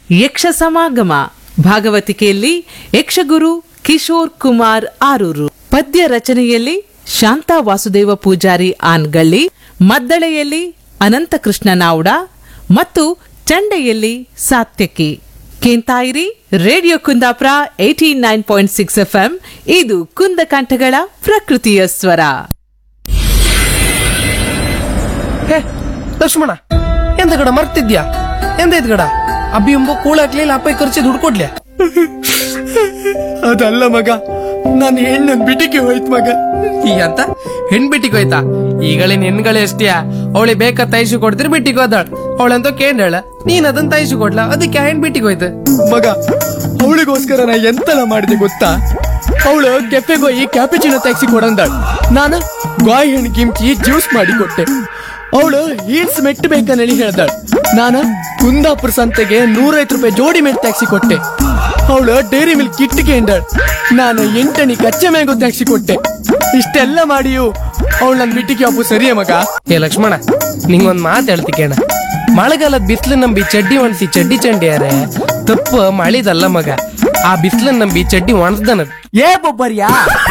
ಯಕ್ಷ ಸಮಾಗಮ. ಭಾಗವತಿಕೆಯಲ್ಲಿ ಯಕ್ಷಗುರು ಕಿಶೋರ್ ಕುಮಾರ್ ಆರೂರು, ಪದ್ಯ ರಚನೆಯಲ್ಲಿ ಶಾಂತಾ ವಾಸುದೇವ ಪೂಜಾರಿ ಆನ್ಗಳ್ಳಿ, ಮದ್ದಳೆಯಲ್ಲಿ ಅನಂತಕೃಷ್ಣ ನಾವ್ಡ ಮತ್ತು ಚಂಡೆಯಲ್ಲಿ ಸಾತ್ಯಕಿ. ಕೇಂತಾಯಿರಿ radio Kundapura 89.6 FM. ಇದು ಕುಂದಕಂಠಗಳ ಪ್ರಕೃತಿಯ ಸ್ವರ. ಲಕ್ಷ್ಮಣ, ಎಂತ ಗಡ ಮರ್ತಿದ್ಯಾ? ಎಂದೈತ್ ಗಡ? ಅಬ್ಬಿ ಎಂಬ ಕೂಳಾಕ್ಲಿಲ್ಲ, ಅಪ್ಪ ಖರ್ಚಿ ದುಡ್ಡು ಕೊಡ್ಲಿ? ಅದಲ್ಲ ಮಗ, ನಾನು ಹೆಣ್ಣನ್ ಬಿಟಿಗೆ ಹೋಯ್ತು ಮಗ. ಈ ಅಂತ ಹೆಣ್ ಬಿಟ್ಟಿಗೆ ಹೋಯ್ತಾ? ಈಗಳೇನ್ ಹೆಣ್ಗಳೇ ಎಷ್ಟಿಯಾ? ಅವಳಿ ಬೇಕಾ ತೈಸು ಕೊಡ್ತೀರಿ ಬಿಟ್ಟಿಗೆ ಹೋದಾಳ. ಅವಳಂತ ಕೇಂದ್ರ ನೀನ್ ಅದನ್ನ ತೈಸು ಕೊಡ್ಲಾ, ಅದಕ್ಕೆ ಹೆಣ್ ಬಿಟ್ಟಿಗೆ ಹೋಯ್ತು ಮಗ. ಅವಳಿಗೋಸ್ಕರ ನಾ ಎಂತೆಲ್ಲ ಮಾಡಿದೆ ಗೊತ್ತಾ? ಅವಳು ಕೆಫೆಗೆ ಹೋಗಿ ಕ್ಯಾಪಿಚಿನೋ ಟ್ಯಾಕ್ಸಿ ಕೊಡಂದಾಳ. ನಾನು ಗಾಯಿ ಹಣ್ಣು ಕಿಮ್ಚಿ ಜ್ಯೂಸ್ ಮಾಡಿ ಕೊಟ್ಟೆ. ಅವಳು ಹೀಲ್ಸ್ ಮೆಟ್ಟು ಬೇಕಂದೇಳಿ ಹೇಳ್ದಾಳ. ನಾನು ಕುಂದಾಪುರ ಸಂತೆಗೆ 150 ರೂಪಾಯಿ ಜೋಡಿ ಮೆಟ್ಟು ಟ್ಯಾಕ್ಸಿ ಕೊಟ್ಟೆ. ಅವಳು ಡೈರಿ ಮಿಲ್ಕ್ ಕಿಟ್ಟಿಗೆ ಎಂದಾಳ. ನಾನು 8 ಕಚ್ಚೆ ಮ್ಯಾಂಗೋ ಟ್ಯಾಕ್ಸಿ ಕೊಟ್ಟೆ. ಇಷ್ಟೆಲ್ಲ ಮಾಡಿಯು ಅವಳು ನನ್ ಬಿಟ್ಟಿಗೆ ಅಪ್ಪು ಸರಿಯೇ ಮಗ? ಏ ಲಕ್ಷ್ಮಣ, ನಿಂಗೊಂದ್ ಮಾತು ಹೇಳ್ತಿ ಕೇಳ. ಮಳೆಗಾಲದ ಬಿಸಿಲು ನಂಬಿ ಚಡ್ಡಿ ಒಣಸಿ ಚಡ್ಡಿ ಚಂಡಿಯಾರೆ ತಪ್ಪು ಮಳಿದಲ್ಲ ಮಗ. ಆ ಬಿಸಿಲನ್ನ ನಂಬಿ ಚಡ್ಡಿ ಒಣಸ್ದನದ್. ಏ ಬೊಬ್ಬರ್ಯಾ?